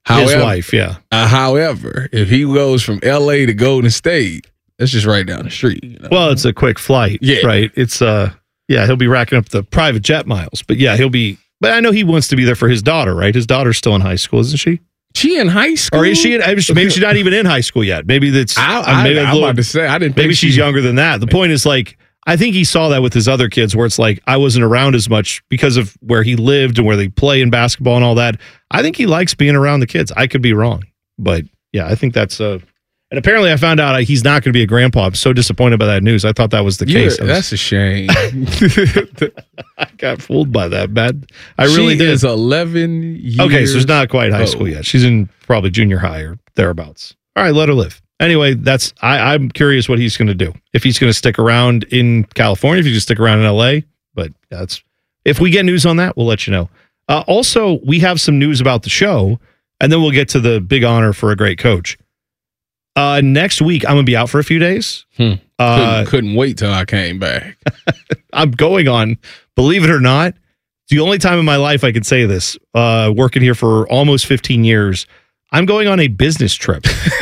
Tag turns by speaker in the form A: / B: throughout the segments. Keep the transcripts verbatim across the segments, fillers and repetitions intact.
A: However,
B: His wife, yeah.
A: Uh, however, if he goes from L A to Golden State, that's just right down the street. You know?
B: Well, it's a quick flight,
A: yeah.
B: right? It's uh, yeah, he'll be racking up the private jet miles, but yeah, he'll be. But I know he wants to be there for his daughter, right? His daughter's still in high school, isn't she?
A: She in high school,
B: or is she? In, maybe she's not even in high school yet. Maybe that's.
A: I, I,
B: maybe
A: I'm
B: little,
A: about to say I didn't.
B: Maybe
A: think
B: she's
A: she,
B: younger than that. The point is, like, I think he saw that with his other kids, where it's like I wasn't around as much because of where he lived and where they play in basketball and all that. I think he likes being around the kids. I could be wrong, but yeah, I think that's uh and apparently I found out he's not going to be a grandpa. I'm so disappointed by that news. I thought that was the
A: yeah,
B: case. Was,
A: that's a shame.
B: I got fooled by that, man. I really
A: she
B: did.
A: is eleven years.
B: Okay, so she's not quite high
A: old.
B: school yet. She's in probably junior high or thereabouts. All right, let her live. Anyway, that's I, I'm curious what he's going to do. If he's going to stick around in California, if he's going to stick around in L A. But that's if we get news on that, we'll let you know. Uh, also, we have some news about the show, and then we'll get to the big honor for a great coach. Uh, next week, I'm going to be out for a few days.
A: Hmm.
B: Uh,
A: couldn't, couldn't wait till I came back.
B: I'm going on, believe it or not, it's the only time in my life I could say this, uh, working here for almost fifteen years, I'm going on a business trip.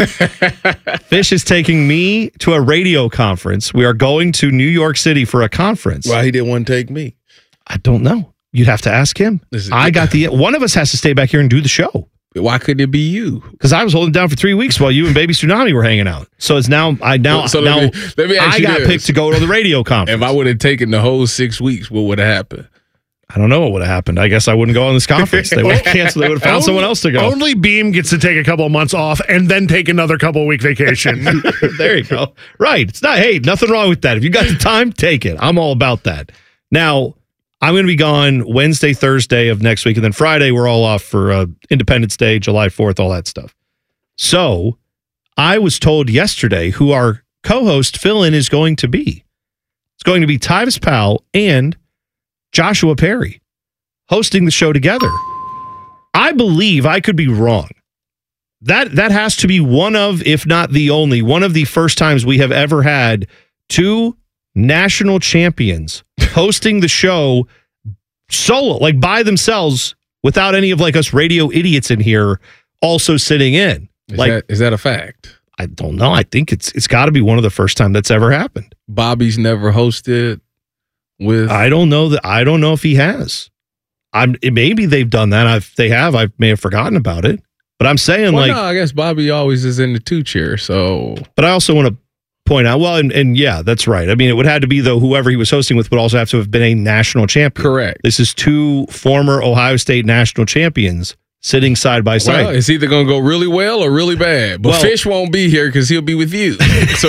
B: Fish is taking me to a radio conference. We are going to New York City for a conference.
A: Why he didn't want to take me?
B: I don't know. You'd have to ask him.
A: Is it-
B: I got the one of us has to stay back here and do the show
A: Why couldn't it be you?
B: because I was holding down for three weeks while you and Baby Tsunami were hanging out. So it's now I now
A: So
B: now
A: let me, let me ask
B: I
A: you
B: got
A: this.
B: picked to go to the radio conference.
A: If I would have taken the whole six weeks, what would have happened?
B: I don't know what would have happened. I guess I wouldn't go on this conference. They would have canceled. They would have found someone else to go.
C: Only Beam gets to take a couple of months off and then take another couple of week vacation.
B: There you go. Right. It's not, hey, nothing wrong with that. If you got the time, take it. I'm all about that. Now, I'm going to be gone Wednesday, Thursday of next week, and then Friday, we're all off for uh, Independence Day, July fourth, all that stuff. So I was told yesterday who our co-host fill-in is going to be. It's going to be Tyvis Powell and Joshua Perry hosting the show together. I believe I could be wrong. That that has to be one of, if not the only, one of the first times we have ever had two national champions hosting the show solo, like by themselves, without any of like us radio idiots in here also sitting in.
A: Is,
B: like,
A: that, is that a fact?
B: I don't know. I think it's it's got to be one of the first time that's ever happened.
A: Bobby's never hosted with.
B: I don't know that. I don't know if he has. I'm. It, maybe they've done that. I've. They have. I may have forgotten about it. But I'm saying
A: well,
B: like.
A: no, I guess Bobby always is in the two chair. So.
B: But I also want to point out. Well, and, and yeah, that's right. I mean, it would have to be though. Whoever he was hosting with would also have to have been a national champion.
A: Correct.
B: This is two former Ohio State national champions sitting side by side.
A: Well, it's either going to go really well or really bad. But
B: Well-
A: Fish won't be here because he'll be with you. So.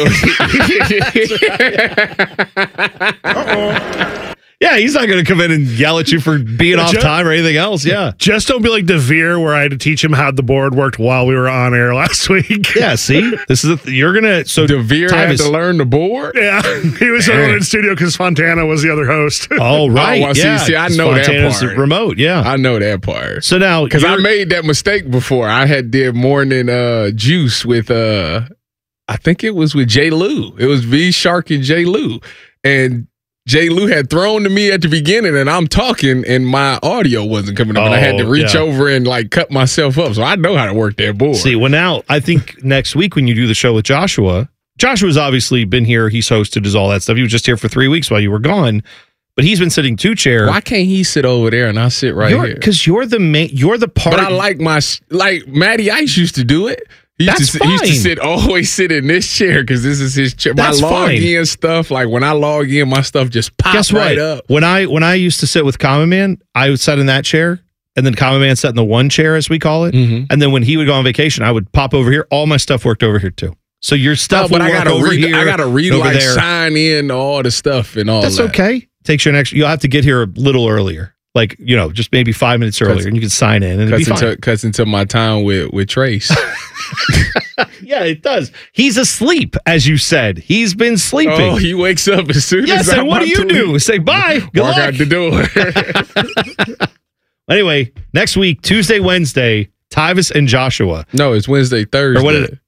B: Yeah, he's not going to come in and yell at you for being off
C: Just-
B: time or anything else. Yeah.
C: Just don't be like DeVere, where I had to teach him how the board worked while we were on air last week.
B: Yeah, see? This is a th- you're going to so
A: DeVere had
B: Tyvis-
A: to learn the board.
C: Yeah, he was
A: Man.
C: on in studio because Fontana was the other host.
B: Oh, right.
A: Oh, well, see-
B: yeah.
A: see, I know that
B: Fontana's
A: part.
B: remote, yeah.
A: I know that part.
B: So now
A: Because I
B: you're-
A: made that mistake before. I had did morning uh, juice with, uh, I think it was with Jay Lou. It was V Shark and Jay Lou. And Jay Lou had thrown to me at the beginning, and I'm talking, and my audio wasn't coming up. and I had to
B: Oh,
A: reach
B: yeah.
A: over and like cut myself up. So I know how to work that board.
B: See, well, now I think next week when you do the show with Joshua, Joshua's obviously been here. He's hosted, does all that stuff. He was just here for three weeks while you were gone, but he's been sitting two chair.
A: Why can't he sit over there and I sit right here?
B: Because you're the main. You're the part.
A: But I like my like Matty Ice used to do it. He used,
B: That's
A: to, sit- he used to
B: fine.
A: sit always sit in this chair because this is his chair.
B: That's
A: my log
B: fine.
A: in stuff, like when I log in, my stuff just pops
B: Guess
A: right
B: what?
A: up.
B: When I when I used to sit with Common Man, I would sit in that chair, and then Common Man sat in the one chair, as we call it.
A: Mhm.
B: And then when he would go on vacation, I would pop over here. All my stuff worked over here too. So your stuff,
A: but
B: will
A: I
B: work
A: gotta
B: over
A: read.
B: here.
A: I gotta read
B: over
A: like
B: there.
A: sign in to all the stuff and all.
B: That's
A: that.
B: okay. Takes you an extra. You'll have to get here a little earlier, like you know, just maybe five minutes earlier, and you can sign in, and it'll be
A: Cuts
B: fine.
A: into, cuts into my time with with Trace.
B: Yeah, it does. He's asleep, as you said. He's been sleeping.
A: Oh, he wakes up as soon
B: yes,
A: as
B: and
A: I'm
B: what do
A: about
B: you
A: to
B: do?
A: leave.
B: Say bye. Good
A: Walk
B: luck.
A: out the door.
B: Anyway, next week, Tuesday, Wednesday, Tyvis and Joshua.
A: No, it's Wednesday, Thursday.
B: Or what is it?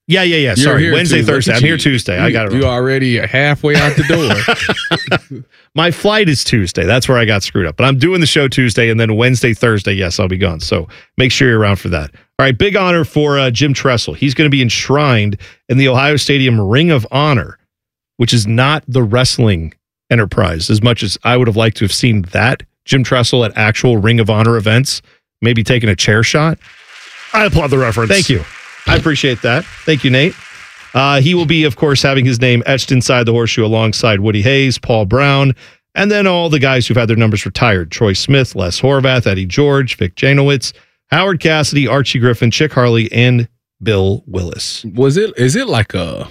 B: Yeah, yeah, yeah.
A: You're
B: Sorry,
A: here
B: Wednesday,
A: Tuesday.
B: Thursday.
A: Look
B: I'm
A: at
B: here
A: you.
B: Tuesday.
A: You,
B: I got it
A: You
B: wrong.
A: already halfway out the door.
B: My flight is Tuesday. That's where I got screwed up. But I'm doing the show Tuesday, and then Wednesday, Thursday, yes, I'll be gone. So make sure you're around for that. All right, big honor for uh, Jim Tressel. He's going to be enshrined in the Ohio Stadium Ring of Honor, which is not the wrestling enterprise, as much as I would have liked to have seen that. Jim Tressel at actual Ring of Honor events, maybe taking a chair shot.
C: I applaud the reference.
B: Thank you. I appreciate that. Thank you, Nate. Uh, he will be, of course, having his name etched inside the horseshoe alongside Woody Hayes, Paul Brown, and then all the guys who've had their numbers retired. Troy Smith, Les Horvath, Eddie George, Vic Janowitz, Howard Cassidy, Archie Griffin, Chick Harley, and Bill Willis.
A: Was it? Is it like a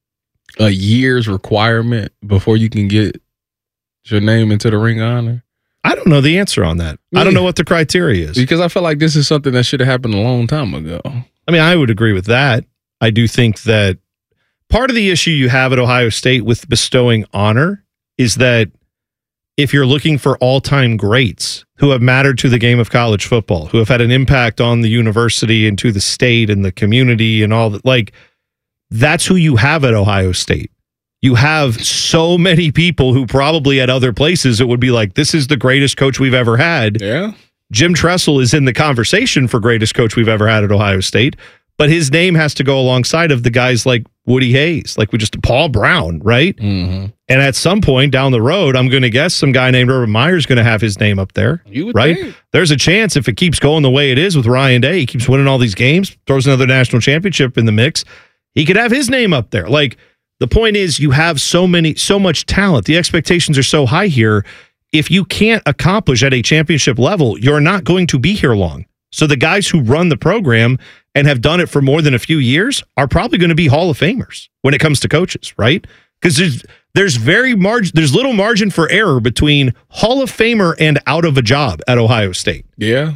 A: a year's requirement before you can get your name into the Ring of Honor?
B: I don't know the answer on that. I don't know what the criteria is.
A: Because I feel like this is something that should have happened a long time ago.
B: I mean, I would agree with that. I do think that part of the issue you have at Ohio State with bestowing honor is that if you're looking for all-time greats who have mattered to the game of college football, who have had an impact on the university and to the state and the community and all that, like, that's who you have at Ohio State. You have so many people who probably at other places it would be like, this is the greatest coach we've ever had.
A: Yeah.
B: Jim Tressel is in the conversation for greatest coach we've ever had at Ohio State, but his name has to go alongside of the guys like Woody Hayes, like we just Paul Brown, right?
A: Mm-hmm.
B: And at some point down the road, I'm going to guess some guy named Urban Meyer is going to have his name up there,
A: You would
B: right?
A: think.
B: There's a chance if it keeps going the way it is with Ryan Day, he keeps winning all these games, throws another national championship in the mix, he could have his name up there. Like, the point is, you have so many, so much talent. The expectations are so high here. If you can't accomplish at a championship level, you're not going to be here long. So the guys who run the program and have done it for more than a few years are probably going to be Hall of Famers when it comes to coaches, right? Because there's there's very margin, there's little margin for error between Hall of Famer and out of a job at Ohio State.
A: Yeah.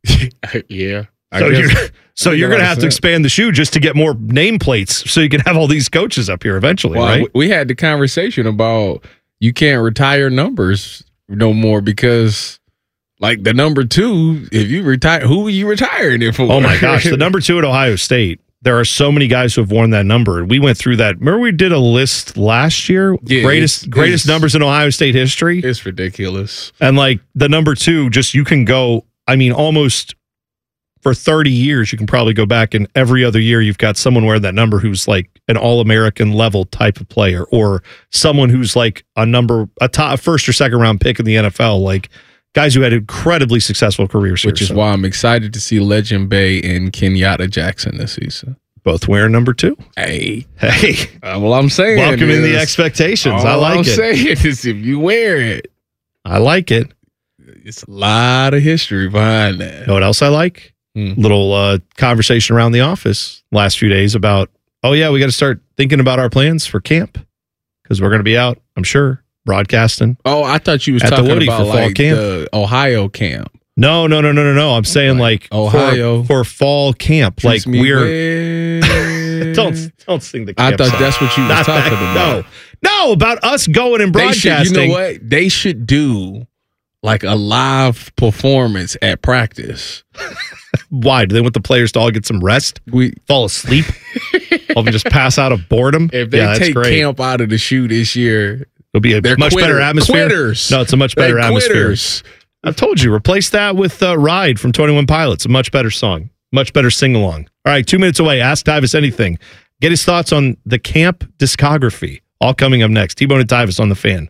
A: yeah. I
B: So
A: guess-
B: you're so
A: I
B: you're
A: think
B: going to
A: a lot
B: have
A: of
B: to
A: sense.
B: expand the shoe just to get more nameplates, so you can have all these coaches up here eventually,
A: Well,
B: right?
A: we- we had the conversation about you can't retire numbers no more because, like, the number two, if you retire, who are you retiring it for?
B: Oh my gosh, the number two at Ohio State. There are so many guys who have worn that number. We went through that. Remember we did a list last year?
A: Yeah,
B: greatest
A: it's-
B: greatest
A: it's-
B: numbers in Ohio State history.
A: It's ridiculous.
B: And like the number two, just you can go, I mean, almost for thirty years, you can probably go back and every other year you've got someone wearing that number who's like an all-American level type of player, or someone who's like a number, a top first or second round pick in the N F L, like guys who had incredibly successful careers here.
A: Which is
B: So
A: why I'm excited to see Legend Bay and Kenyatta Jackson this season.
B: both wearing number two.
A: Hey,
B: Hey,
A: uh, well, I'm saying
B: welcome in the
A: is,
B: expectations.
A: all
B: I like
A: I'm
B: it.
A: saying is if you wear it,
B: I like it.
A: it's a lot of history behind that.
B: You know what else I like?
A: Hmm.
B: Little uh, conversation around the office last few days about, oh yeah, we got to start thinking about our plans for camp because we're going to be out, I'm sure, broadcasting.
A: Oh, I thought you was
B: At the
A: talking
B: Woody
A: about
B: for fall
A: like
B: camp.
A: the Ohio camp.
B: No, no, no, no, no, no. I'm saying like,
A: Like Ohio.
B: for, for fall camp.
A: Treats
B: Like
A: me
B: we're
A: well.
B: don't don't sing the
A: I
B: camp
A: thought
B: song.
A: that's what you was
B: Not
A: talking
B: that-
A: about.
B: No, no, about us going and
A: They should,
B: broadcasting.
A: you know what? They should do like a live performance at practice.
B: Why do they want the players to all get some rest,
A: We
B: fall asleep, or just pass out of boredom?
A: if they
B: yeah, that's
A: take
B: great.
A: camp out of the shoe this year,
B: It'll be a
A: they're
B: much
A: quitter-
B: better atmosphere.
A: Quitters.
B: No, it's a much better
A: They're
B: atmosphere.
A: quitters.
B: I've told you, replace that with uh, Ride from twenty-one Pilots. A much better song. Much better sing-along. All right, two minutes away. Ask Tyvis anything. Get his thoughts on the camp discography. All coming up next. T-Bone and Tyvis on the Fan.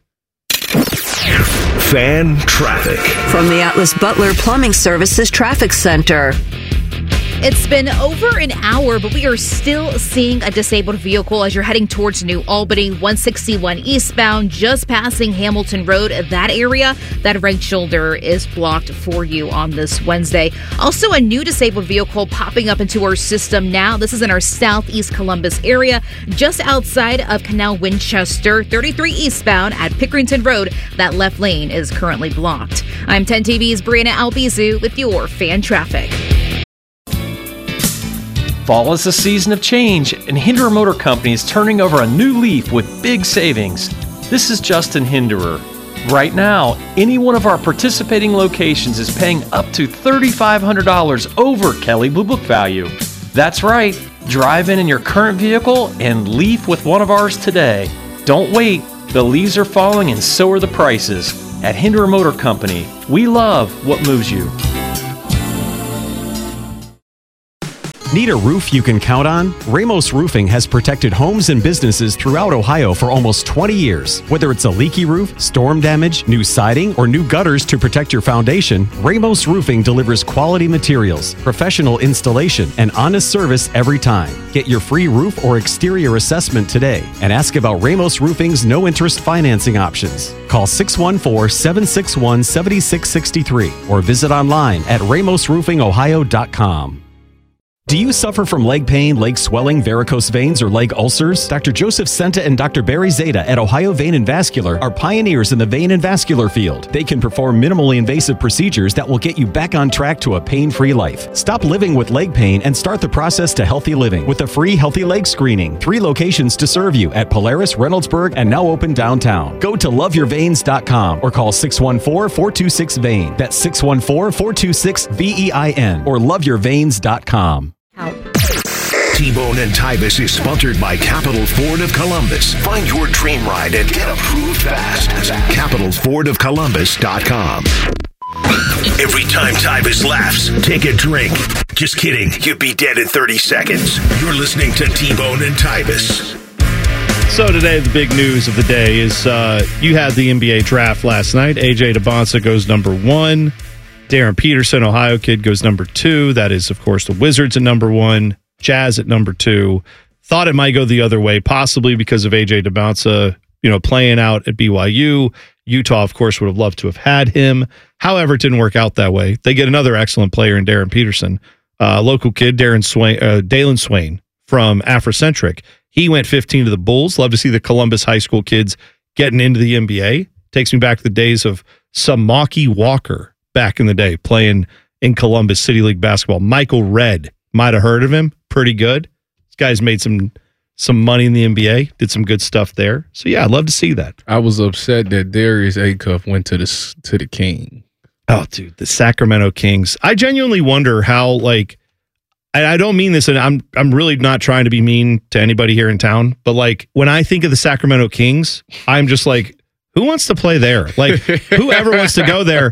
D: Fan traffic.
E: From the Atlas Butler Plumbing Services Traffic Center.
F: It's been over an hour, but we are still seeing a disabled vehicle as you're heading towards New Albany, one sixty-one eastbound, just passing Hamilton Road. That area, that right shoulder is blocked for you on this Wednesday. Also, a new disabled vehicle popping up into our system now. This is in our southeast Columbus area, just outside of Canal Winchester, thirty-three eastbound at Pickerington Road. That left lane is currently blocked. I'm ten T V's Brianna Albizu with your fan traffic.
G: Fall is a season of change, and Hinderer Motor Company is turning over a new leaf with big savings. This is Justin Hinderer. Right now, any one of our participating locations is paying up to three thousand five hundred dollars over Kelley Blue Book value. That's right, Drive in in your current vehicle and leave with one of ours today. Don't wait. The leaves are falling and so are the prices. At Hinderer Motor Company, we love what moves you.
D: Need a roof you can count on? Ramos Roofing has protected homes and businesses throughout Ohio for almost twenty years. Whether it's a leaky roof, storm damage, new siding, or new gutters to protect your foundation, Ramos Roofing delivers quality materials, professional installation, and honest service every time. Get your free roof or exterior assessment today and ask about Ramos Roofing's no-interest financing options. Call six one four, seven six one, seven six six three or visit online at ramos roofing ohio dot com. Do you suffer from leg pain, leg swelling, varicose veins, or leg ulcers? Doctor Joseph Senta and Doctor Barry Zeta at Ohio Vein and Vascular are pioneers in the vein and vascular field. They can perform minimally invasive procedures that will get you back on track to a pain-free life. Stop living with leg pain and start the process to healthy living with a free healthy leg screening. Three locations to serve you at Polaris, Reynoldsburg, and now open downtown. Go to love your veins dot com or call six one four, four two six, V E I N. That's six one four, four two six, V E I N or love your veins dot com.
H: T-Bone and Tybus is sponsored by Capital Ford of Columbus. Find your dream ride and get approved fast at capital ford of columbus dot com. Every time Tybus laughs, take a drink. Just kidding. You'd be dead in thirty seconds. You're listening to T-Bone and Tybus.
B: So today, the big news of the day is uh, you had the N B A draft last night. A J DeBonsa goes number one. Darren Peterson, Ohio kid, goes number two. That is, of course, the Wizards at number one. Jazz at number two. Thought it might go the other way, possibly because of A J DeBonsa, you know, playing out at B Y U. Utah, of course, would have loved to have had him. However, it didn't work out that way. They get another excellent player in Darren Peterson, uh, local kid, Darren Swain, uh, Dalen Swain from Afrocentric. He went fifteen to the Bulls. Love to see the Columbus high school kids getting into the N B A. Takes me back to the days of Samaki Walker back in the day, playing in Columbus City League basketball. Michael Redd, might have heard of him. Pretty good. This guy's made some some money in the N B A, did some good stuff there. So, yeah, I'd love to see that.
A: I was upset that Darius Acuff went to the, to the King.
B: Oh, dude, the Sacramento Kings. I genuinely wonder how, like, I, I don't mean this, and I'm I'm really not trying to be mean to anybody here in town, but, like, when I think of the Sacramento Kings, I'm just like, who wants to play there? Like, whoever wants to go there?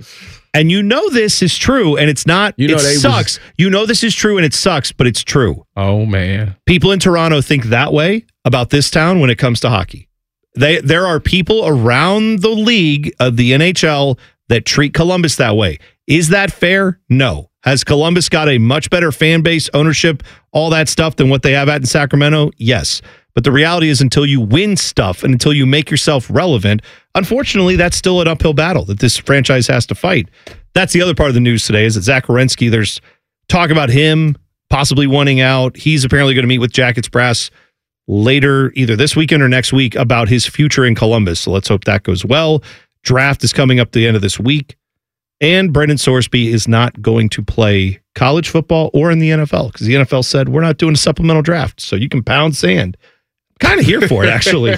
B: And you know this is true, and it's not, you know, it sucks. Was, you know this is true, and it sucks, but it's true.
A: Oh, man.
B: People in Toronto think that way about this town when it comes to hockey. They There are people around the league of the N H L that treat Columbus that way. Is that fair? No. Has Columbus got a much better fan base, ownership, all that stuff than what they have at in Sacramento? Yes. But the reality is until you win stuff and until you make yourself relevant, unfortunately, that's still an uphill battle that this franchise has to fight. That's the other part of the news today is that Zach Werenski, there's talk about him possibly wanting out. He's apparently going to meet with Jackets brass later, either this weekend or next week, about his future in Columbus. So let's hope that goes well. Draft is coming up the end of this week. And Brendan Sorsby is not going to play college football or in the N F L because the N F L said, we're not doing a supplemental draft, so you can pound sand. Kind of here for it, actually.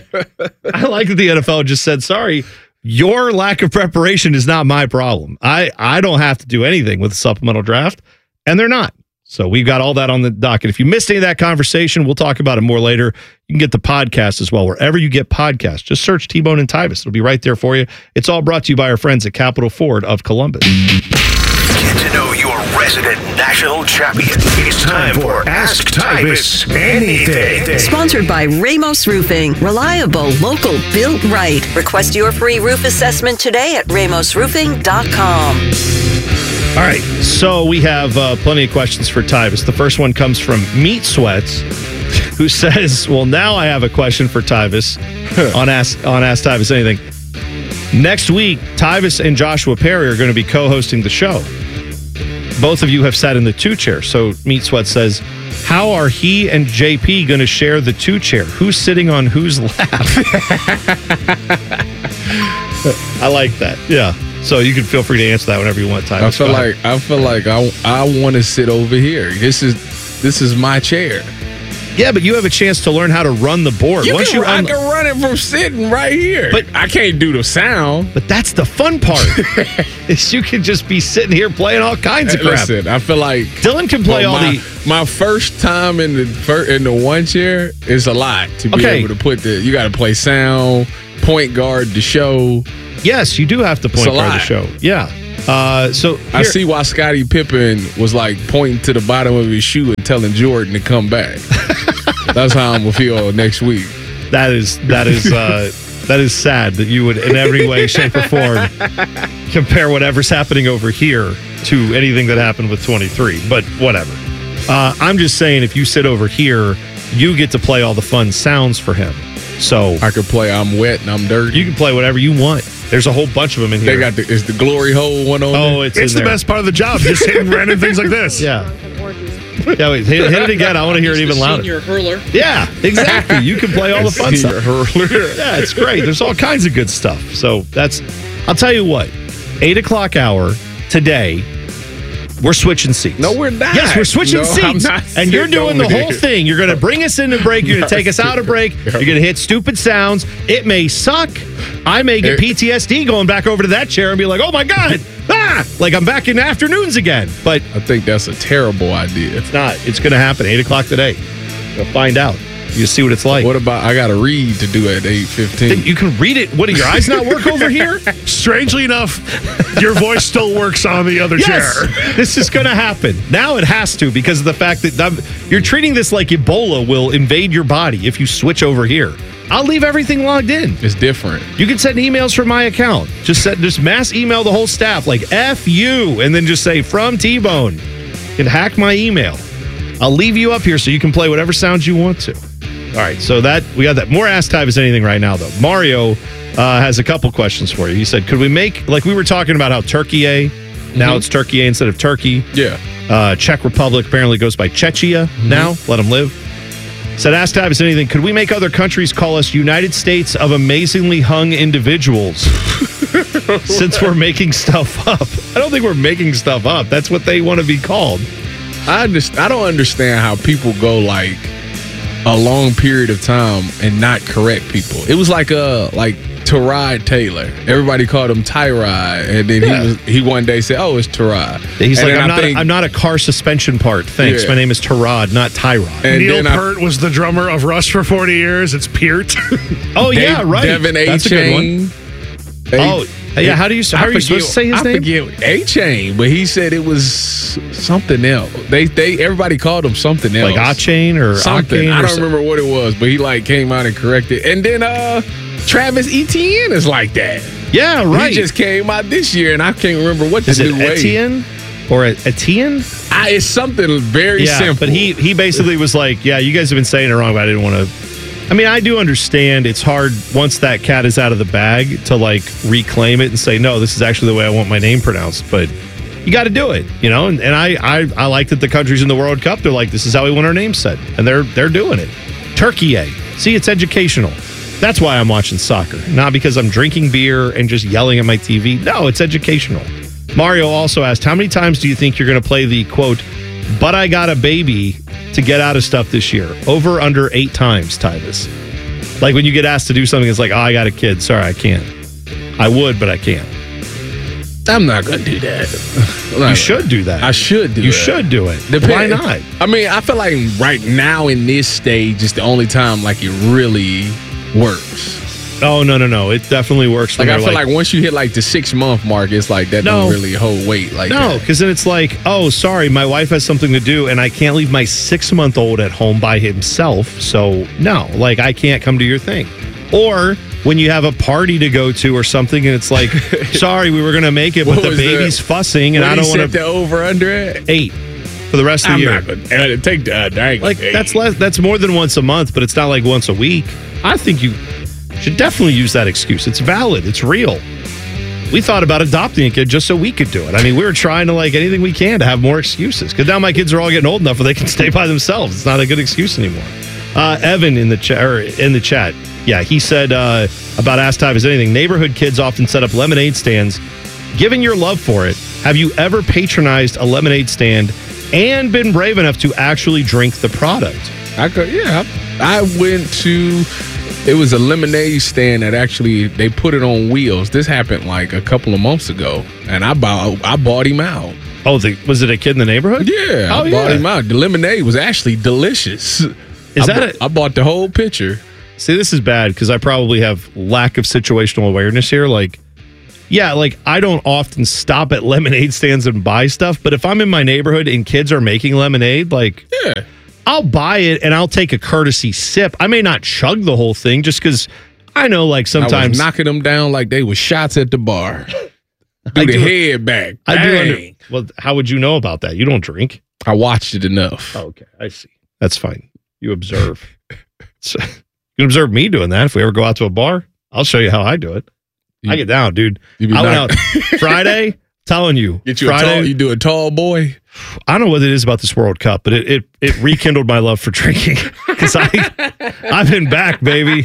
B: I like that the N F L just said, sorry, your lack of preparation is not my problem. I, I don't have to do anything with the supplemental draft, and they're not. So we've got all that on the docket. If you missed any of that conversation, we'll talk about it more later. You can get the podcast as well. Wherever you get podcasts, just search T-Bone and Tybus. It'll be right there for you. It's all brought to you by our friends at Capital Ford of Columbus.
H: Get to know your resident national champion. It's time for Ask Tybus Anything.
E: Sponsored by Ramos Roofing. Reliable, local, built right. Request your free roof assessment today at ramos roofing dot com.
B: All right, so we have uh, plenty of questions for Tybus. The first one comes from Meat Sweats, who says, well, now I have a question for Tybus on Ask, on Ask Tybus Anything. Next week, Tybus and Joshua Perry are going to be co-hosting the show. Both of you have sat in the two chair. So Meat Sweat says, how are he and J P going to share the two chair? Who's sitting on whose lap? I like that. Yeah. So you can feel free to answer that whenever you want, Tybus.
A: I feel like I feel like I I want to sit over here. This is this is my chair.
B: Yeah, but you have a chance to learn how to run the board.
A: You
B: Once
A: can,
B: you
A: I
B: un-
A: can run it from sitting right here.
B: But-
A: I can't do the sound.
B: But that's the fun part. is you can just be sitting here playing all kinds of crap.
A: Listen, I feel like
B: Dylan can play
A: well,
B: all
A: my,
B: the.
A: my first time in the fir- in the one chair is a lot to be
B: Okay.
A: able to put the. You got to play sound, point guard the show.
B: Yes, you do have to point
A: It's a
B: guard the
A: lot.
B: show. Yeah. Uh, so
A: I
B: here-
A: see why Scottie Pippen was like pointing to the bottom of his shoe and telling Jordan to come back. That's how I'm gonna feel next week.
B: that is that is uh, that is sad that you would in every way, shape, or form compare whatever's happening over here to anything that happened with twenty-three. But whatever. Uh, I'm just saying, if you sit over here, you get to play all the fun sounds for him. So
A: I could play I'm wet and I'm dirty.
B: you can play whatever you want. There's a whole bunch of them in here.
A: They got the is the glory hole one on
B: oh,
A: there?
B: it's,
C: It's
B: in
C: the
B: there.
C: best part of the job, just hitting random things like this.
B: Yeah. Yeah, wait, hit, hit it again. I want to hear it even louder.
I: Senior hurler.
B: Yeah, exactly. You can play all the fun
A: Senior
B: stuff.
A: hurler.
B: Yeah, it's great. There's all kinds of good stuff. So that's, I'll tell you what, eight o'clock hour today, we're switching seats.
A: No, we're not.
B: Yes, we're switching
A: No, I'm
B: seats.
A: not
B: And you're
A: sitting
B: doing the
A: over
B: whole
A: there.
B: thing. You're going to bring us into break. You're going to take us out of break. You're going to hit stupid sounds. It may suck. I may get
A: It-
B: P T S D going back over to that chair and be like, oh my God, ah, like I'm back in afternoons again. But
A: I think that's a terrible idea.
B: it's not. It's going to happen eight o'clock today. You'll find out. You see what it's like.
A: What about I got to read to do at eight fifteen?
B: You can read it. What, do your eyes not work over here?
C: Strangely enough, your voice still works on the other
B: Yes,
C: chair.
B: this is going to happen. Now it has to because of the fact that um, you're treating this like Ebola will invade your body if you switch over here. I'll leave everything logged in.
A: It's different.
B: You can send emails from my account. Just set, just mass email the whole staff like F you and then just say from T-Bone. You can hack my email. I'll leave you up here so you can play whatever sounds you want to. All right, so that we got that. More Ask Tyvus anything right now, though. Mario uh, has a couple questions for you. He said, could we make, like we were talking about how Turkey-A, now
A: Mhm.
B: it's Turkey-A instead of Turkey.
A: Yeah.
B: Uh, Czech Republic apparently goes by Czechia now. Let them live. Said, ask Tyvus anything. Could we make other countries call us United States of amazingly hung individuals? Since we're making stuff up. I don't think we're making stuff up. That's what they want to be called.
A: I just I don't understand how people go like a long period of time and not correct people. It was like uh like Tyrod Taylor. Everybody called him Tyrod, and then
B: Yeah.
A: he was he one day said, "Oh, it's Tyrod."
B: He's
A: And
B: like,
A: then
B: I'm
A: I
B: not,
A: think-
B: I'm not a car suspension part. Thanks.
A: Yeah.
B: My name is Tyrod, not Tyrod.
A: And
C: Neil
A: then I-
C: Peart was the drummer of Rush for forty years. It's Peart.
B: oh,
A: Dave-
B: yeah, right.
A: Devin A.
B: That's a good one.
A: Chain.
B: Oh, yeah. How do you? How
A: I
B: are you supposed to say his
A: I
B: name?
A: forget A Chain, but he said it was something else. They they everybody called him something else,
B: Like A-Chain or
A: something.
B: A-Chain
A: I
B: or
A: don't
B: so-
A: remember what it was, but he like came out and corrected. And then uh Travis Etienne is like that.
B: Yeah, right.
A: He just came out this year, and I can't remember what the
B: Is it
A: new way.
B: Etienne or Etienne?
A: I, it's something very
B: yeah,
A: simple.
B: but he he basically was like, yeah, you guys have been saying it wrong, but I didn't want to. I mean, I do understand it's hard once that cat is out of the bag to like reclaim it and say, no, this is actually the way I want my name pronounced. But you got to do it, you know. And, and I, I I like that the countries in the World Cup, they're like, this is how we want our name said, and they're they're doing it. Turkey-A. See, it's educational. That's why I'm watching soccer, not because I'm drinking beer and just yelling at my T V. No, it's educational. Mario also asked, how many times do you think you're going to play the quote, but I got a baby to get out of stuff this year? Over under eight times, Tyvus. Like when you get asked to do something, it's like, oh, I got a kid. Sorry, I can't. I would, but I can't.
A: I'm not gonna do that.
B: You should do that.
A: I should do
B: You
A: that.
B: should do it.
A: Depend-
B: Why not?
A: I mean, I feel like right now in this stage is the only time like it really works.
B: Oh, no, no, no. It definitely works. When
A: Like I
B: they're
A: feel like, once you hit like the six month mark, it's like that
B: No.
A: don't really hold weight like
B: No,
A: that.
B: because then it's like, oh, sorry, my wife has something to do and I can't leave my six month old at home by himself. So, no, like I can't come to your thing. Or when you have a party to go to or something and it's like, sorry, we were going to make it, but
A: What
B: the
A: was
B: baby's
A: the-
B: fussing and
A: What
B: I
A: did
B: don't
A: he
B: want
A: set
B: to.
A: the over under it.
B: Eight for the rest of the
A: I'm
B: year.
A: not gonna uh, take the. Uh, I ain't
B: Like
A: gonna-
B: that's less. That's more than once a month, but it's not like once a week. I think you should definitely use that excuse. It's valid. It's real. We thought about adopting a kid just so we could do it. I mean, we were trying to like anything we can to have more excuses. Because now my kids are all getting old enough where they can stay by themselves. It's not a good excuse anymore. Uh, Evan in the chat, or in the chat, yeah, he said uh, about Ask Tyvus anything. Neighborhood kids often set up lemonade stands. Given your love for it, have you ever patronized a lemonade stand and been brave enough to actually drink the product?
A: I could, yeah. I, I went to. It was a lemonade stand that actually they put it on wheels. This happened like a couple of months ago, and I bought I bought him out.
B: Oh, the, was it a kid in the neighborhood?
A: Yeah,
B: oh,
A: I bought
B: yeah.
A: him out. The lemonade was actually delicious.
B: Is
A: I
B: that?
A: bu- a- I bought the whole pitcher.
B: See, this is bad because I probably have lack of situational awareness here. Like, yeah, like I don't often stop at lemonade stands and buy stuff, but if I'm in my neighborhood and kids are making lemonade, like,
A: Yeah.
B: I'll buy it and I'll take a courtesy sip. I may not chug the whole thing just because I know, like,
A: I
B: sometimes
A: was knocking them down like they were shots at the bar.
B: I
A: Do the
B: do-
A: head back.
B: I do.
A: Bang.
B: Under, well, how would you know about that? You don't drink.
A: I watched it enough.
B: Oh, okay, I see. That's fine. You observe. So, you can observe me doing that. If we ever go out to a bar, I'll show you how I do it.
A: You-
B: I get down, dude.
A: You be
B: I went out
A: knock-
B: Friday. Telling you,
A: Get you
B: Friday.
A: a tall. You do a tall boy.
B: I don't know what it is about this World Cup, but it it, it rekindled my love for drinking because I I've been back, baby.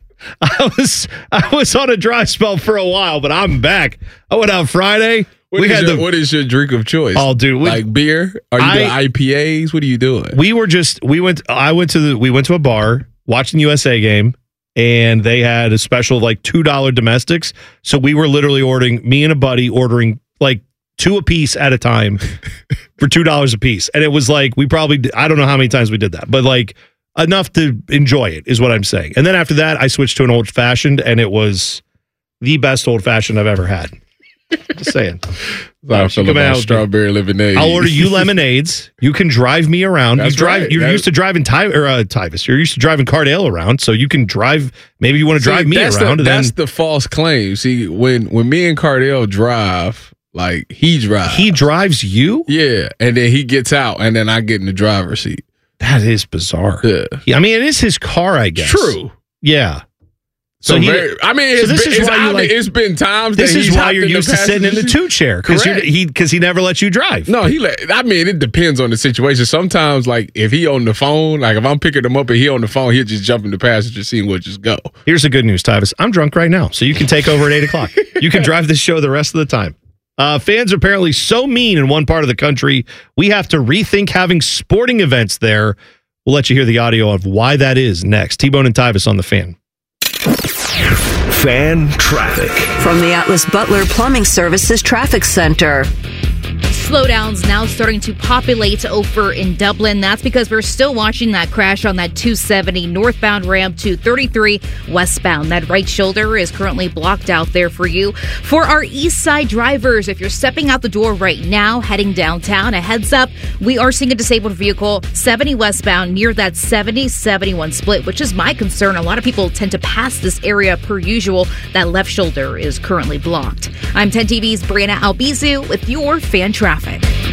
B: I was I was on a dry spell for a while, but I'm back. I went out Friday.
A: What
B: we
A: is
B: had
A: your,
B: the
A: what is your drink of choice?
B: oh, dude, we,
A: like beer? Are you
B: I-
A: doing I P As? What are you doing?
B: we were just we went. I went to the we went to a bar watching the U S A game, and they had a special like two dollar domestics. So we were literally ordering me and a buddy ordering like two a piece at a time for two dollars a piece, and it was like we probably I don't know how many times we did that, but like enough to enjoy it is what I'm saying. And then after that, I switched to an old fashioned, and it was the best old fashioned I've ever had. Just saying.
A: I feel
B: come
A: about
B: out,
A: strawberry lemonade.
B: I'll order you lemonades. You can drive me around.
A: That's
B: you drive.
A: right.
B: You're
A: That-
B: used to driving Ty or uh, Tyvis. You're used to driving Cardale around, so you can drive. Maybe you want to
A: See,
B: drive me
A: that's
B: around.
A: The,
B: and
A: that's
B: then
A: the false claim. See, when when me and Cardell drive, like he drives.
B: he drives you.
A: Yeah, and then he gets out, and then I get in the driver's seat.
B: That is bizarre.
A: Yeah,
B: Yeah, I mean, it is his car, I guess.
A: true.
B: Yeah.
A: So,
B: So he-
A: very, I mean,
B: so
A: it's
B: this
A: been,
B: is
A: it's,
B: why you
A: I mean,
B: like-
A: it's been times
B: This
A: that
B: is
A: he's
B: why
A: hopped
B: you're
A: in the
B: used to sitting in the
A: passenger
B: two chair because
A: Correct.
B: he because he never lets you drive.
A: No, he let. I mean, it depends on the situation. Sometimes, like if he on the phone, like if I'm picking him up and he on the phone, he'll just jump in the passenger seat and we'll just go.
B: Here's the good news, Tyvis. I'm drunk right now, so you can take over at eight o'clock. You can drive this show the rest of the time. Uh, fans are apparently so mean in one part of the country, we have to rethink having sporting events there. We'll let you hear the audio of why that is next. T-Bone and Tyvis on the Fan.
H: Fan traffic.
E: From the Atlas Butler Plumbing Services Traffic Center.
F: Slowdowns now starting to populate over in Dublin. That's because we're still watching that crash on that two seventy northbound ramp to thirty-three westbound. That right shoulder is currently blocked out there for you. For our east side drivers, if you're stepping out the door right now, heading downtown, a heads up, we are seeing a disabled vehicle seventy westbound near that seventy seventy-one split, which is my concern. A lot of people tend to pass this area per usual. That left shoulder is currently blocked. I'm ten T V's Brianna Albizu with your Fan Traffic.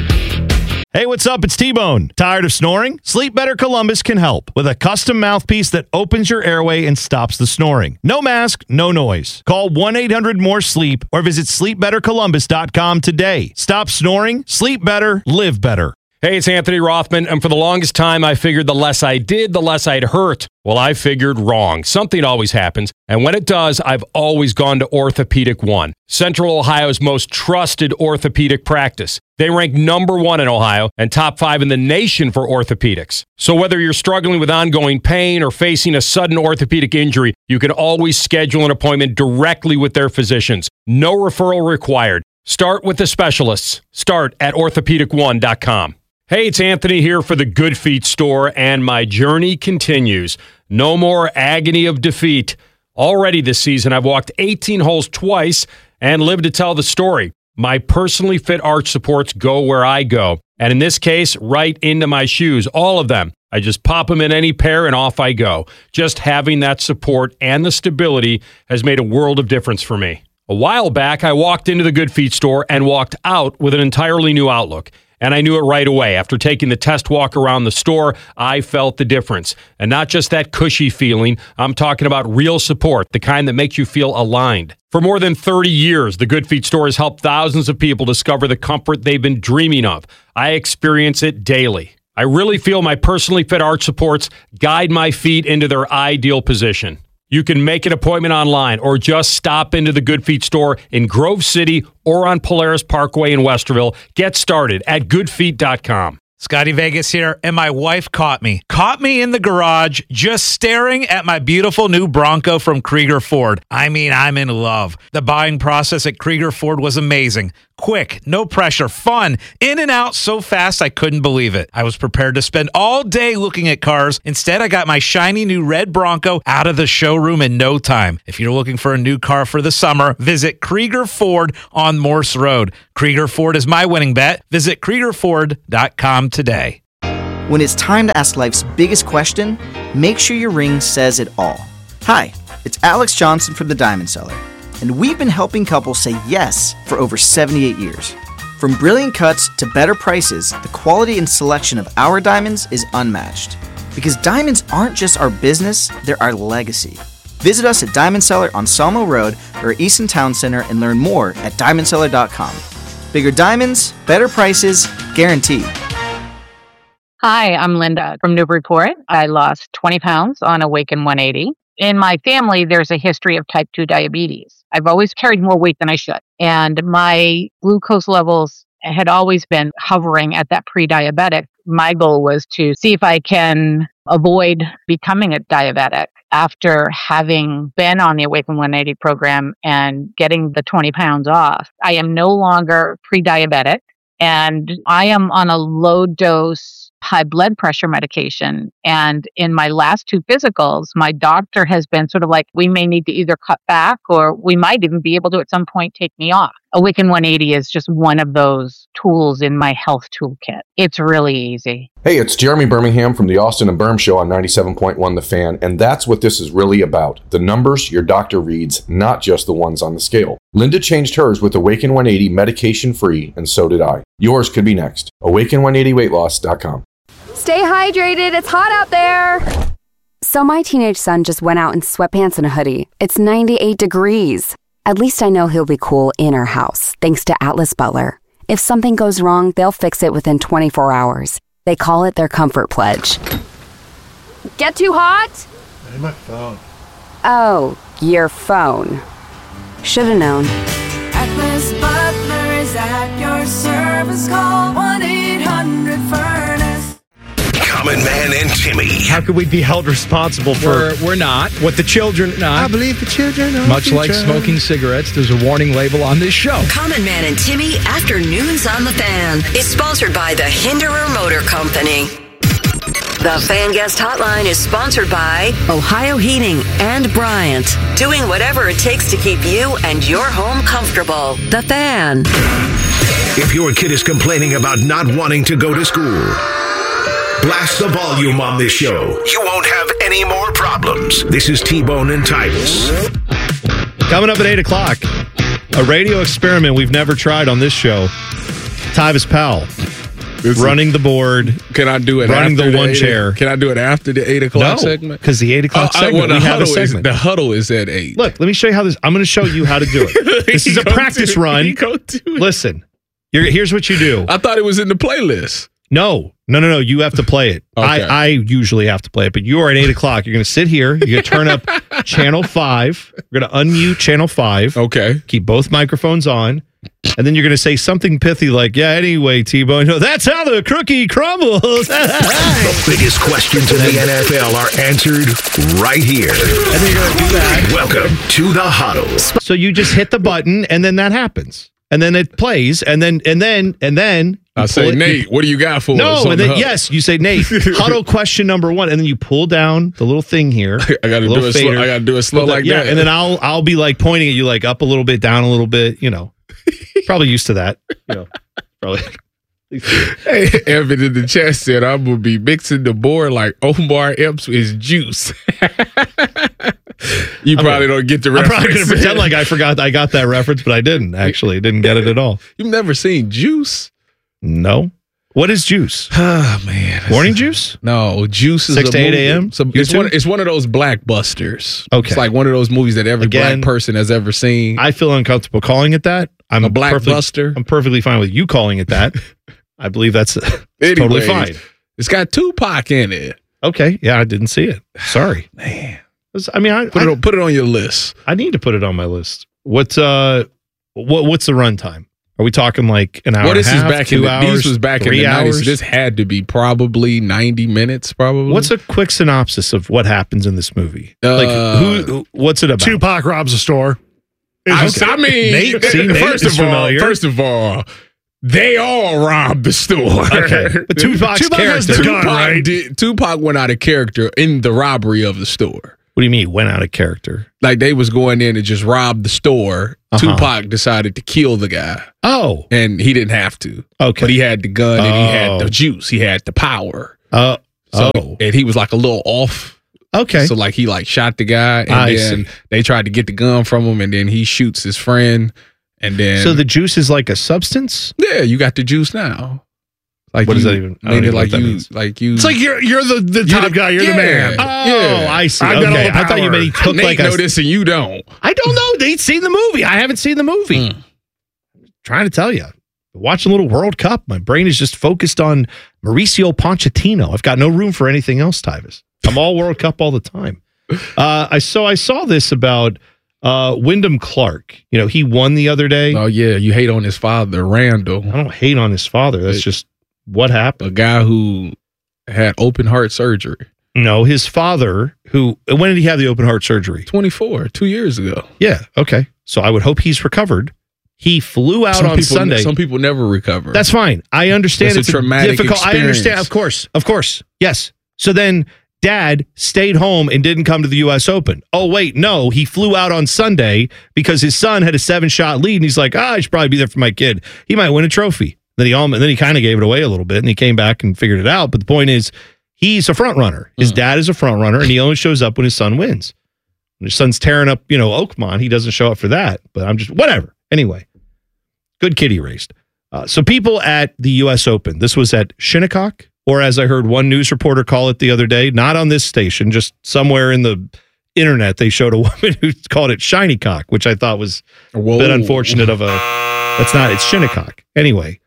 B: Hey, what's up? It's T-Bone. Tired of snoring? Sleep Better Columbus can help with a custom mouthpiece that opens your airway and stops the snoring. No mask, no noise. Call one eight hundred more sleep or visit sleep better columbus dot com today. Stop snoring, sleep better, live better.
I: Hey, it's Anthony Rothman, and for the longest time, I figured the less I did, the less I'd hurt. Well, I figured wrong. Something always happens, and when it does, I've always gone to Orthopedic One, Central Ohio's most trusted orthopedic practice. They rank number one in Ohio and top five in the nation for orthopedics. So whether you're struggling with ongoing pain or facing a sudden orthopedic injury, you can always schedule an appointment directly with their physicians. No referral required. Start with the specialists. Start at orthopedic one dot com. Hey, it's Anthony here for the Good Feet store, and my journey continues. No more agony of defeat. Already this season, I've walked eighteen holes twice and lived to tell the story. My personally fit arch supports go where I go, and in this case, right into my shoes, all of them. I just pop them in any pair and off I go. Just having that support and the stability has made a world of difference for me. A while back, I walked into the Good Feet store and walked out with an entirely new outlook. And I knew it right away. After taking the test walk around the store, I felt the difference. And not just that cushy feeling, I'm talking about real support, the kind that makes you feel aligned. For more than thirty years, the Good Feet store has helped thousands of people discover the comfort they've been dreaming of. I experience it daily. I really feel my personally fit arch supports guide my feet into their ideal position. You can make an appointment online or just stop into the Good Feet store in Grove City or on Polaris Parkway in Westerville. Get started at good feet dot com.
J: Scotty Vegas here, and my wife caught me. Caught me in the garage just staring at my beautiful new Bronco from Krieger Ford. I mean, I'm in love. The buying process at Krieger Ford was amazing. Quick, no pressure, fun, in and out so fast I couldn't believe it. I was prepared to spend all day looking at cars. Instead, I got my shiny new red Bronco out of the showroom in no time. If you're looking for a new car for the summer, visit Krieger Ford on Morse Road. Krieger Ford is my winning bet. Visit Krieger Ford dot com today.
K: When it's time to ask life's biggest question, make sure your ring says it all. Hi, it's Alex Johnson from the Diamond Seller, and we've been helping couples say yes for over seventy-eight years. From brilliant cuts to better prices, the quality and selection of our diamonds is unmatched. Because diamonds aren't just our business, they're our legacy. Visit us at Diamond Seller on Sawmill Road or Easton Town Center and learn more at diamond seller dot com. Bigger diamonds, better prices, guaranteed.
L: Hi, I'm Linda from Newburyport. I lost twenty pounds on Awaken one eighty. In my family, there's a history of type two diabetes. I've always carried more weight than I should. And my glucose levels had always been hovering at that pre-diabetic. My goal was to see if I can avoid becoming a diabetic after having been on the Awaken one eighty program and getting the twenty pounds off. I am no longer pre-diabetic, and I am on a low dose high blood pressure medication. And in my last two physicals, my doctor has been sort of like, we may need to either cut back or we might even be able to at some point take me off. Awaken one eighty is just one of those tools in my health toolkit. It's really easy.
M: Hey, it's Jeremy Birmingham from the Austin and Berm Show on ninety-seven point one The Fan, and that's what this is really about. The numbers your doctor reads, not just the ones on the scale. Linda changed hers with Awaken one eighty medication-free, and so did I. Yours could be next. awaken one eighty weight loss dot com.
N: Stay hydrated. It's hot out there. So my teenage son just went out in sweatpants and a hoodie. It's ninety-eight degrees. At least I know he'll be cool in our house, thanks to Atlas Butler. If something goes wrong, they'll fix it within twenty-four hours. They call it their comfort pledge. Get too hot?
C: Hey, my phone.
N: Oh, your phone. Should've known.
O: Atlas Butler is at your service. Call one eight hundred furnace.
H: Common Man and Timmy.
B: How could we be held responsible for
P: We're, we're not.
B: what the children...
P: Not.
B: I believe the children are
P: Much
B: the
P: like
B: future.
P: smoking cigarettes, there's a warning label on this show.
E: Common Man and Timmy Afternoons on the Fan is sponsored by the Hinderer Motor Company. The Fan Guest Hotline is sponsored by Ohio Heating and Bryant, doing whatever it takes to keep you and your home comfortable. The Fan.
H: If your kid is complaining about not wanting to go to school, blast the volume on this show. You won't have any more problems. This is T-Bone and Titus.
B: Coming up at eight o'clock, a radio experiment we've never tried on this show. Tyvis Powell
A: This
B: running the board.
A: Can I do it
B: running
A: after
B: the one
A: eight,
B: chair?
A: Can I do it after the eight o'clock
B: No,
A: segment?
B: because the eight o'clock
A: Oh, I-
B: segment,
A: well,
B: we
A: the
B: have a
A: huddle is-
B: segment.
A: the huddle is at eight.
B: Look, let me show you how this... I'm going to show you how to do it. This is a
A: Go
B: practice
A: do it.
B: run.
A: Go do it.
B: Listen, you're, here's what you do.
A: I thought it was in the playlist.
B: No, no, no, no. You have to play it.
A: Okay.
B: I, I usually have to play it, but you're at eight o'clock. You're going to sit here. You're going to turn up channel five. We're going to unmute channel five.
A: Okay.
B: Keep both microphones on. And then you're going to say something pithy like, yeah, anyway, T-Bone, no, that's how the cookie crumbles.
H: The biggest questions in the N F L are answered right here.
B: And then you're going to do that.
H: Welcome to the Huddle.
B: So you just hit the button, and then that happens. And then it plays, and then, and then, and then...
A: I say,
B: it,
A: Nate,
B: you,
A: what do you got for
B: no,
A: us?
B: and then, yes, you say, Nate, huddle question number one, and then you pull down the little thing here.
A: I got to do it slow. I got to do it slow like
B: yeah,
A: that.
B: and then I'll I'll be like pointing at you, like up a little bit, down a little bit. You know, probably used to that. You know, probably.
A: Hey, Evan in the chat said, I'm going to be mixing the board like Omar Epps is juice. You
B: I'm
A: probably
B: gonna,
A: don't get the
B: I'm
A: reference.
B: probably going to pretend like I forgot I got that reference, but I didn't actually. Didn't get it at all.
A: You've never seen Juice?
B: No. What is Juice?
A: Oh, man.
B: Morning Juice?
A: No, Juice is
B: six
A: a
B: to eight
A: movie.
B: a.m.
A: So it's one. It's one of those blackbusters.
B: Okay,
A: it's like one of those movies that every
B: Again,
A: black person has ever seen.
B: I feel uncomfortable calling it that. I'm
A: a blackbuster.
B: I'm perfectly fine with you calling it that. I believe that's, that's totally
A: Anyways,
B: fine.
A: It's got Tupac in it.
B: Okay, yeah, I didn't see it. Sorry,
A: man.
B: I mean, I
A: put,
B: I,
A: it on, put it on your list.
B: I need to put it on my list. What's uh, what what's the runtime? Are we talking like an hour
A: Well,
B: and a
A: this is
B: half,
A: back
B: two
A: in the,
B: hours,
A: these was back in
B: three
A: the nineties.
B: hours?
A: So this had to be probably ninety minutes, probably.
B: What's a quick synopsis of what happens in this movie?
A: Uh,
B: like, who, who? What's it about?
C: Tupac robs a store.
A: I,
C: It's-
A: I mean,
B: Nate- see, Nate
A: first
B: is
A: of all,
B: familiar.
A: first of all, they all robbed the store.
B: Okay, but Tupac's
C: Tupac has
B: character.
C: the gun,
A: Tupac,
C: right?
A: did, Tupac went out of character in the robbery of the store.
B: What do you mean went out of character?
A: Like they was going in and just robbed the store.
B: Uh-huh.
A: Tupac decided to kill the guy,
B: Oh,
A: and he didn't have to.
B: okay.
A: But he had the gun and he had
B: Oh.
A: the juice. He had the power.
B: Uh,
A: So,
B: oh,
A: and he was like a little off.
B: okay.
A: So like he like shot the guy, and
B: I
A: then
B: see.
A: they tried to get the gun from him, and then he shoots his friend, and then
B: So the juice is like a substance?
A: yeah, you got the juice now. Like
B: What
A: you,
B: does that even- I don't
A: Made it
B: even know
A: like
B: what that
A: you,
B: means.
A: like you.
C: It's like you're you're the, the top
A: the-
C: guy. You're
A: yeah.
C: the man.
B: Oh,
A: Yeah.
B: I see.
C: I've got all
B: Okay.
C: the
B: I thought you
C: power.
B: meant he took
A: Nate
B: like a.
A: know this and you don't.
B: I don't know. Nate's seen the movie. I haven't seen the movie.
A: Mm.
B: Trying to tell you. Watching a little World Cup. My brain is just focused on Mauricio Pochettino. I've got no room for anything else, Tyvis. I'm all World Cup all the time. Uh, I so I saw this about uh, Wyndham Clark. You know, he won the other day.
A: Oh yeah, you hate on his father, Randall,
B: I don't hate on his father. That's just what happened.
A: a guy who had open heart surgery.
B: No, his father, who, when did he have the open heart surgery?
A: twenty-four, two years ago.
B: Yeah. Okay. So I would hope he's recovered. He flew out
A: some
B: on
A: people,
B: Sunday.
A: Some people never recover.
B: That's fine. I understand
A: It's
B: it's,
A: a traumatic
B: difficult. I understand.
A: experience.
B: Of course. Of course. Yes. So then dad stayed home and didn't come to the U S Open. Oh, wait. No, he flew out on Sunday because his son had a seven shot lead. And he's like, ah, I should probably be there for my kid. He might win a trophy. Then he, almost, then he kind of gave it away a little bit and he came back and figured it out. But the point is, he's a front runner. His dad is a front runner and he only shows up when his son wins. When his son's tearing up, you know, Oakmont, he doesn't show up for that. But I'm just, whatever. Anyway. Good kid he raised. Uh, so people at the U S Open, this was at Shinnecock, or as I heard one news reporter call it the other day, not on this station, just somewhere in the internet, they showed a woman who called it Shiny Cock, which I thought was
A: Whoa.
B: a bit unfortunate of a, that's not, it's Shinnecock. Anyway,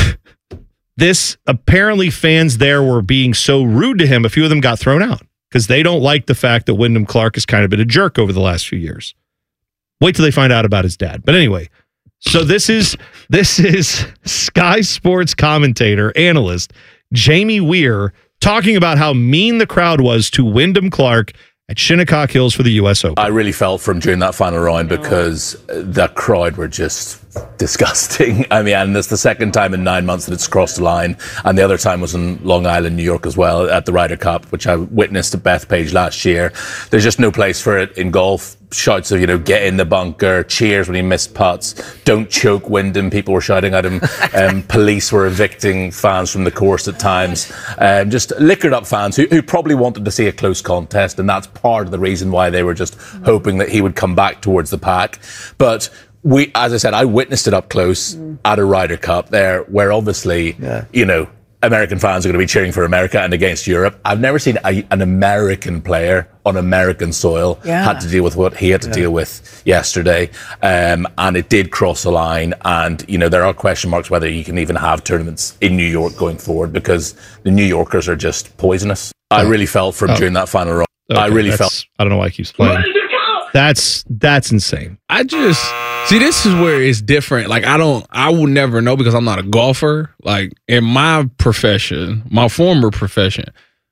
B: this, apparently fans there were being so rude to him, a few of them got thrown out because they don't like the fact that Wyndham Clark has kind of been a jerk over the last few years. Wait till they find out about his dad. But anyway, so this is this is Sky Sports commentator, analyst Jamie Weir talking about how mean the crowd was to Wyndham Clark at Shinnecock Hills for the U S Open.
Q: I really felt for him during that final round because the crowd were just disgusting. I mean, and it's the second time in nine months that it's crossed the line, and the other time was in Long Island, New York as well, at the Ryder Cup, which I witnessed at Bethpage last year. There's just no place for it in golf. Shouts of, you know, get in the bunker, cheers when he missed putts, don't choke Wyndham, people were shouting at him. Um, police were evicting fans from the course at times. Um, just liquored up fans who, who probably wanted to see a close contest, and that's part of the reason why they were just hoping that he would come back towards the pack. But we, as I said, I witnessed it up close mm. at a Ryder Cup there, where obviously, yeah. you know, American fans are going to be cheering for America and against Europe. I've never seen a, an American player on American soil yeah. had to deal with what he had to yeah. deal with yesterday. Um, and it did cross the line. And, you know, there are question marks whether you can even have tournaments in New York going forward because the New Yorkers are just poisonous. Oh. I really felt for him oh. during that final round. Okay, I really felt.
B: I don't know why he keeps playing. That's that's insane.
A: I just see this is where it's different. Like I don't, I will never know because I'm not a golfer. Like in my profession, my former profession,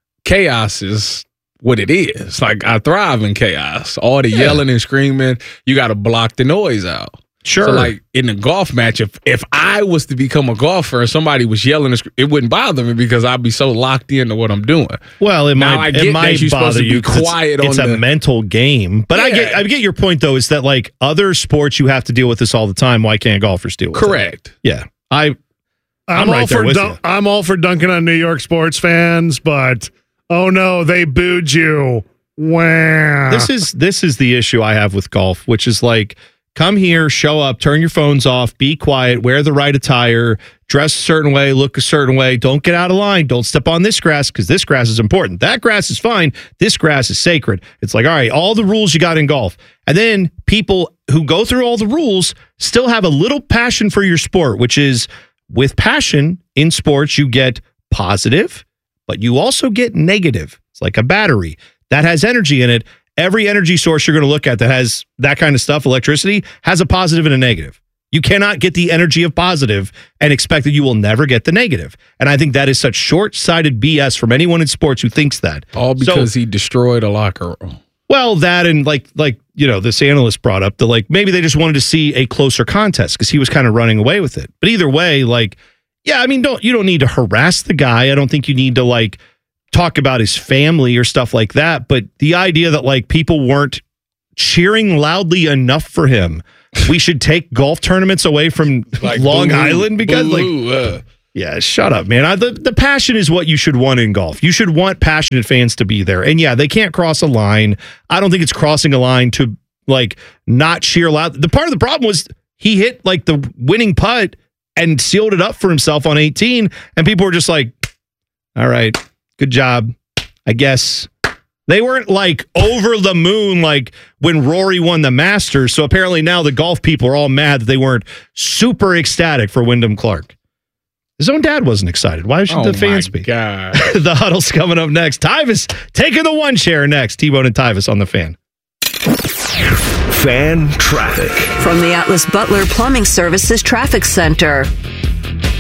A: chaos is what it is. Like I thrive in chaos. All the yeah. yelling and screaming, you got to block the noise out.
B: Sure.
A: So like in a golf match, if if I was to become a golfer and somebody was yelling, it wouldn't bother me because I'd be so locked into what I'm doing.
B: Well, it
A: now,
B: might
A: I get
B: it might
A: you're
B: bother
A: supposed to
B: you.
A: Be quiet
B: it's
A: on
B: it's
A: the,
B: a mental game, but
A: yeah.
B: I get I get your point though. Is that like other sports you have to deal with this all the time? Why can't golfers deal with
A: Correct.
B: it? Correct. Yeah, I.
C: I'm,
B: I'm
C: all
B: right there
C: for
B: with
C: dun-
B: you.
C: I'm all for dunking on New York sports fans, but oh no, they booed you. Wow.
B: This is this is the issue I have with golf, which is like. Come here, show up, turn your phones off, be quiet, wear the right attire, dress a certain way, look a certain way. Don't get out of line. Don't step on this grass because this grass is important. That grass is fine. This grass is sacred. It's like, all right, all the rules you got in golf. And then people who go through all the rules still have a little passion for your sport, which is with passion in sports, you get positive, but you also get negative. It's like a battery that has energy in it. Every energy source you're going to look at that has that kind of stuff, electricity, has a positive and a negative. You cannot get the energy of positive and expect that you will never get the negative. And I think that is such short-sighted B S from anyone in sports who thinks that.
A: All because
B: So-
A: he destroyed a locker room.
B: Well, that and like like you know this analyst brought up the like maybe they just wanted to see a closer contest because he was kind of running away with it. But either way, like yeah, I mean, don't you don't need to harass the guy. I don't think you need to like talk about his family or stuff like that. But the idea that like people weren't cheering loudly enough for him, we should take golf tournaments away from
A: Like
B: Long
A: boo,
B: Island because
A: boo,
B: like.
A: uh.
B: Yeah, shut up, man. I, the, the passion is what you should want in golf. You should want passionate fans to be there. And yeah, they can't cross a line. I don't think it's crossing a line to like not cheer loud. The part of the problem was he hit like the winning putt and sealed it up for himself on eighteen. And people were just like, all right, good job. I guess they weren't like over the moon like when Rory won the Masters. So apparently now the golf people are all mad that they weren't super ecstatic for Wyndham Clark. His own dad wasn't excited. Why should
A: Oh
B: the fans
A: my
B: be?
A: God.
B: The Huddle's coming up next. Tyvis taking the one chair next. T-Bone and Tyvis on the Fan.
H: Fan traffic.
E: From the Atlas Butler Plumbing Services Traffic Center.